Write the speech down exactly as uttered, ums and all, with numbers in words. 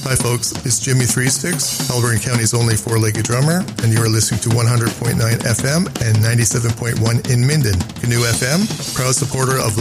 Hi folks, it's Jimmy Three Sticks, Alberta County's only four-legged drummer, and you are listening to one hundred point nine F M and ninety-seven point one in Minden. Canoe F M, proud supporter of